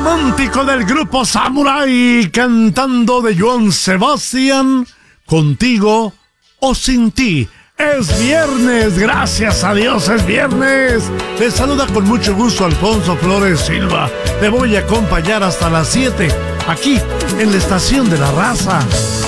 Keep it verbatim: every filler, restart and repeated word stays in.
romántico del grupo Samurai cantando de Joan Sebastián, Contigo o Sin Ti. Es viernes, gracias a Dios es viernes. Les saluda con mucho gusto Alfonso Flores Silva. Te voy a acompañar hasta las siete, aquí en la Estación de la Raza.